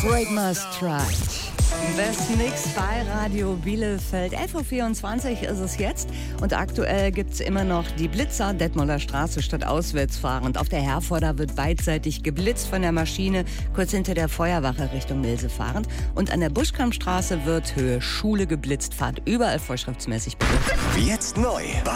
Break Must Try. Best Mix bei Radio Bielefeld. 11.24 Uhr ist es jetzt und aktuell gibt es immer noch die Blitzer Detmolder Straße statt auswärts fahrend. Auf der Herforder wird beidseitig geblitzt von der Maschine, kurz hinter der Feuerwache Richtung Milse fahrend. Und an der Buschkampstraße wird Höhe Schule geblitzt, Fahrt überall vorschriftsmäßig bitte. Jetzt neu.